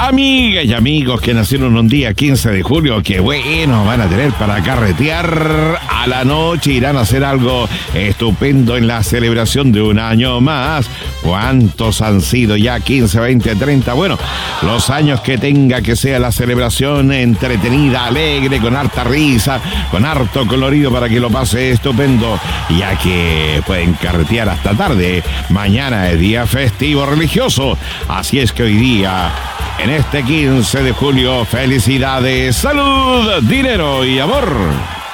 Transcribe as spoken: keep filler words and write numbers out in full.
Amigas y amigos que nacieron un día quince de julio, que bueno, van a tener para carretear a la noche, irán a hacer algo estupendo en la celebración de un año más. ¿Cuántos han sido ya? quince, veinte, treinta. Bueno, los años que tenga que sea la celebración entretenida, alegre, con harta risa, con harto colorido para que lo pase estupendo, ya que pueden carretear hasta tarde. Mañana es día festivo religioso, así es que hoy día, en este quince de julio, felicidades, salud, dinero y amor.